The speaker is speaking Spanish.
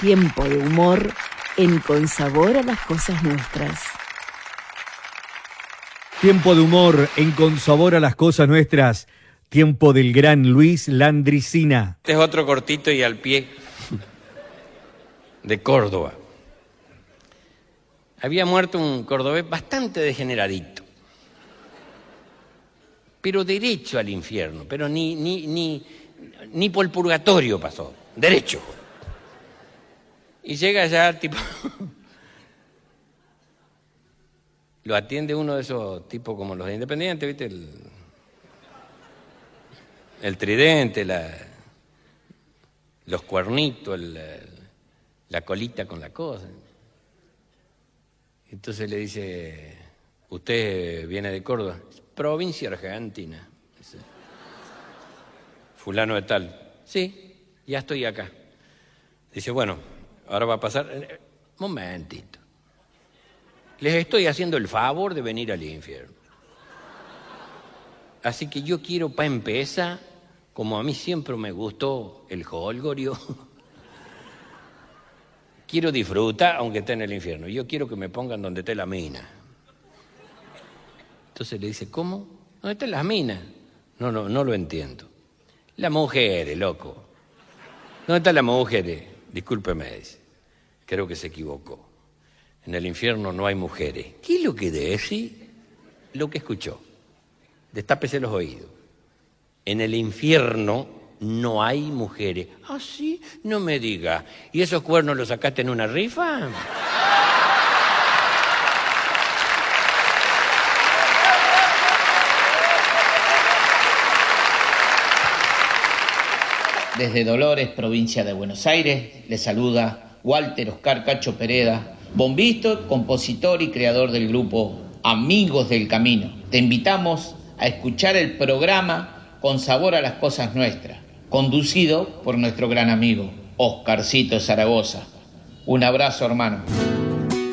Tiempo de humor en Con Sabor a las Cosas Nuestras. Tiempo de humor en Con Sabor a las Cosas Nuestras. Tiempo del gran Luis Landricina. Este es otro cortito y al pie de Córdoba. Había muerto un cordobés bastante degeneradito, pero derecho al infierno, pero ni por el purgatorio pasó, derecho. Y llega allá, tipo, lo atiende uno de esos tipos como los de Independiente, ¿viste? El tridente, los cuernitos, la colita con la cosa. Entonces le dice, ¿usted viene de Córdoba? Provincia Argentina. Dice, fulano de tal. Sí, ya estoy acá. Dice, bueno, ahora va a pasar... Momentito. Les estoy haciendo el favor de venir al infierno. Así que yo quiero, para empezar, como a mí siempre me gustó el jolgorio, quiero disfrutar aunque esté en el infierno. Yo quiero que me pongan donde esté la mina. Entonces le dice, ¿cómo? ¿Dónde están las minas? No lo entiendo. Las mujeres, loco. ¿Dónde están las mujeres? Discúlpeme, dice. Creo que se equivocó. En el infierno no hay mujeres. ¿Qué es lo que dice? Lo que escuchó. Destápese los oídos. En el infierno no hay mujeres. ¿Ah, sí? No me diga. ¿Y esos cuernos los sacaste en una rifa? Desde Dolores, provincia de Buenos Aires, le saluda Walter Oscar Cacho Pereda, bombista, compositor y creador del grupo Amigos del Camino. Te invitamos a escuchar el programa Con Sabor a las Cosas Nuestras, conducido por nuestro gran amigo Oscarcito Zaragoza. Un abrazo, hermano.